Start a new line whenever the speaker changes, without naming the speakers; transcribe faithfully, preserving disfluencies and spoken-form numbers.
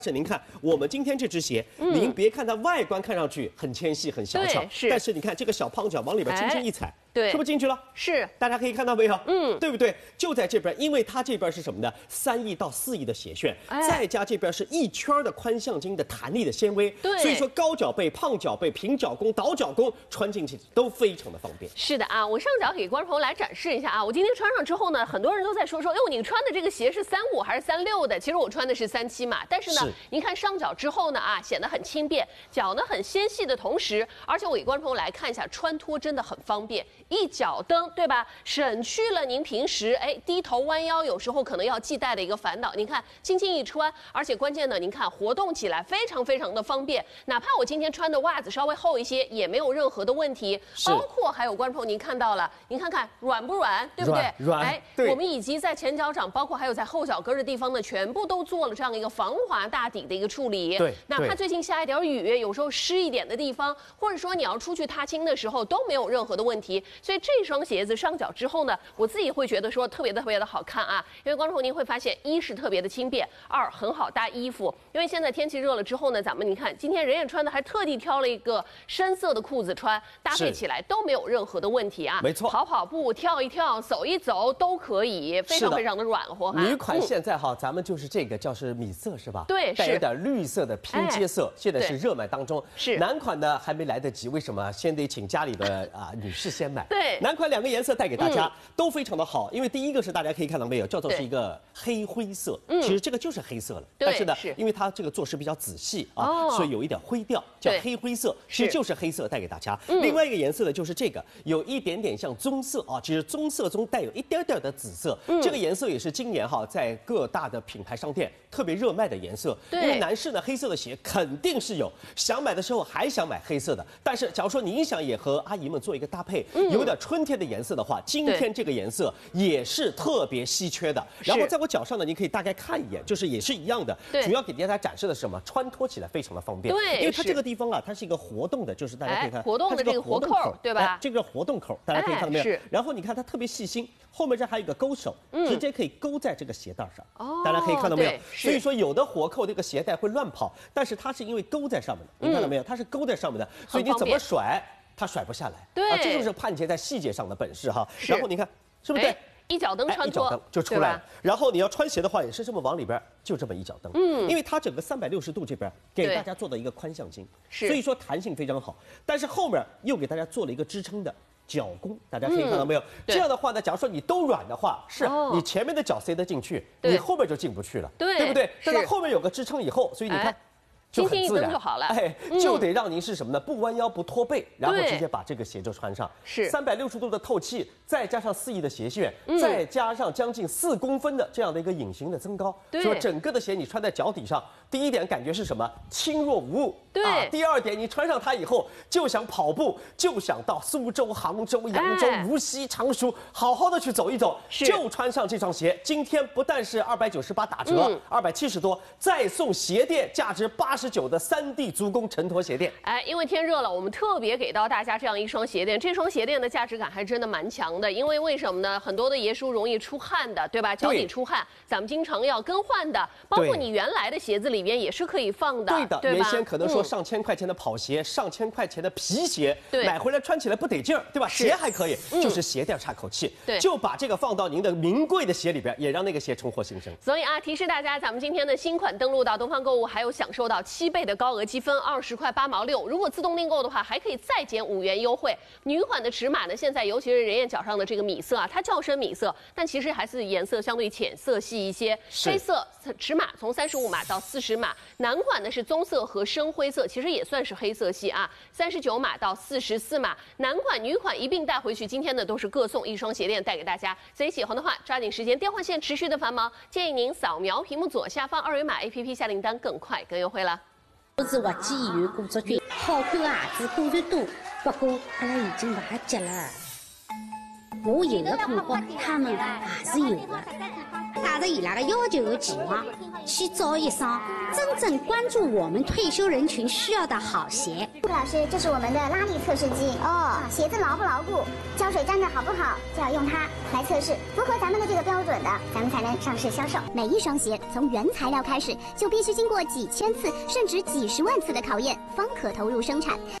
是您看，我们今天这只鞋，嗯、您别看它外观看上去很纤细、很小巧，
是，
但是你看这个小胖脚往里边轻轻一踩。哎
对，
是不是进去了？
是，
大家可以看到没有？
嗯，
对不对？就在这边，因为它这边是什么呢？三亿到四亿的鞋楦，哎、再加这边是一圈的宽向筋的弹力的纤维，
对，
所以说高脚背、胖脚背、平脚弓、倒脚弓穿进去都非常的方便。
是的啊，我上脚给观众朋友来展示一下啊，我今天穿上之后呢，很多人都在说说，哎呦，你穿的这个鞋是三五还是三六的？其实我穿的是三七码，但是呢，是您看上脚之后呢啊，显得很轻便，脚呢很纤细的同时，而且我给观众朋友来看一下，穿脱真的很方便，一脚蹬。 对吧？省去了您平时哎低头弯腰有时候可能要系带的一个烦恼。您看，轻轻一穿，而且关键呢，您看活动起来非常非常的方便。哪怕我今天穿的袜子稍微厚一些，也没有任何的问题。包括还有观众朋友您看到了，您看看软不软，对不对？
软。
哎，我们以及在前脚掌，包括还有在后脚跟的地方呢，全部都做了这样一个防滑大底的一个处理。
对。
哪怕最近下一点雨，有时候湿一点的地方，或者说你要出去踏青的时候，都没有任何的问题。所以这双鞋子上脚之后呢，我自己会觉得说特别特别的好看啊，因为观众朋友您会发现，一是特别的轻便，二很好搭衣服。因为现在天气热了之后呢，咱们你看今天人也穿的还特地挑了一个深色的裤子穿，搭配起来都没有任何的问题啊。
没错，
跑跑步、跳一跳、走一走都可以，非常非常的软和哈。
女款现在哈，嗯、咱们就是这个叫是米色是吧？
对，
带有点绿色的拼接色，哎、现在是热卖当中。
是
男款呢还没来得及，为什么？先得请家里的啊女士先买。
对，
男款两个颜色带给大家。嗯 都非常的好，因为第一个是大家可以看到没有，叫做是一个黑灰色，其实这个就是黑色了，但是呢，因为它这个做事比较仔细啊，所以有一点灰调，叫黑灰色，其实就是黑色带给大家。另外一个颜色呢，就是这个有一点点像棕色啊，其实棕色中带有一点点的紫色，这个颜色也是今年哈在各大的品牌商店特别热卖的颜色。因为男士呢，黑色的鞋肯定是有，想买的时候还想买黑色的，但是假如说您想也和阿姨们做一个搭配，有点春天的颜色的话，今天这个颜色也是特别稀缺的。然后在我脚上呢，你可以大概看一眼，就是也是一样的。主要给大家展示的是什么？穿脱起来非常的方便。
对，
因为它这个地方啊，它是一个活动的，就是大家可以看，
活动的这个活扣，对吧？
这个活动口，大家可以看到没有？然后你看它特别细心，后面这还有一个勾手，直接可以勾在这个鞋带上。哦，大家可以看到没有？所以说有的活扣这个鞋带会乱跑，但是它是因为勾在上面的，你看到没有？它是勾在上面的，所以你怎么甩它甩不下来。
对，
啊，这就是判鞋在细节上的本事哈。然后你看。 是不是对？
一脚蹬穿脱，
一脚蹬就出来了。然后你要穿鞋的话，也是这么往里边，就这么一脚蹬。嗯，因为它整个三百六十度这边给大家做的一个宽向筋，所以说弹性非常好。但是后面又给大家做了一个支撑的脚弓，大家可以看到没有？这样的话呢，假如说你都软的话，是你前面的脚塞得进去，你后面就进不去了，对不对？但是后面有个支撑以后，所以你看。
轻轻一蹬就好了，
哎，就得让您是什么呢？不弯腰不驼背，然后直接把这个鞋就穿上。
是
三百六十度的透气，再加上四亿的鞋楦，再加上将近四公分的这样的一个隐形的增高，说整个的鞋你穿在脚底上，第一点感觉是什么？轻若无物。
对。
第二点，你穿上它以后就想跑步，就想到苏州、杭州、扬州、无锡、常熟，好好的去走一走。就穿上这双鞋，今天不但是二百九十八打折，二百七十多，再送鞋垫价值八。 十九的三 D 足弓承托鞋垫，
哎，因为天热了，我们特别给到大家这样一双鞋垫。这双鞋垫的价值感还真的蛮强的，因为为什么呢？很多的爷叔容易出汗的，对吧？脚底出汗，咱们经常要更换的，包括你原来的鞋子里边也是可以放的，
对的。
对吧？
原先可能说上千块钱的跑鞋，嗯、上千块钱的皮鞋，买回来穿起来不得劲儿，对吧？鞋还可以，嗯、就是鞋垫差口气，
对，
就把这个放到您的名贵的鞋里边，也让那个鞋重获新生。
所以啊，提示大家，咱们今天的新款登录到东方购物，还有享受到七倍的高额积分，二十块八毛六。如果自动订购的话，还可以再减五元优惠。女款的尺码呢，现在尤其是人眼脚上的这个米色啊，它叫声米色，但其实还是颜色相对浅色系一些。黑色尺码从三十五码到四十码，男款呢是棕色和深灰色，其实也算是黑色系啊，三十九码到四十四码。男款、女款一并带回去，今天呢都是各送一双鞋垫带给大家。所以喜欢的话，抓紧时间，电话线持续的繁忙，建议您扫描屏幕左下方二维码 A P P 下订单，更快更优惠了。
我是滑稽演员工作群，好看的鞋子果然多，不过阿拉已经不接了。我有的困惑，他们还是有的。 带着伊拉个要求和期望，去找一双真正关注我们退休人群需要的好鞋。
顾老师，这是我们的拉力测试机哦，鞋子牢不牢固，胶水粘的好不好，就要用它来测试，符合咱们的这个标准的，咱们才能上市销售。每一双鞋从原材料开始，就必须经过几千次甚至几十万次的考验，方可投入生产。